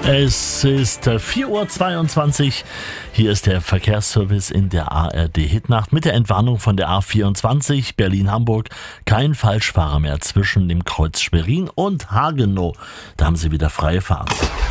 Es ist 4:22 Uhr. Hier ist der Verkehrsservice in der ARD Hitnacht mit der Entwarnung von der A24 Berlin-Hamburg. Kein Falschfahrer mehr zwischen dem Kreuz Schwerin und Hagenow. Da haben Sie wieder freie Fahrt.